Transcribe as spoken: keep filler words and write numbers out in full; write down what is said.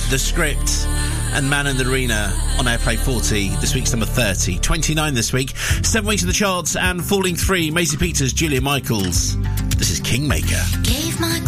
The Script and Man in the Arena on Airplay forty. This week's number thirty. twenty-nine this week. Seven weeks in the charts and falling three. Maisie Peters, Julia Michaels. This is Kingmaker. Gave my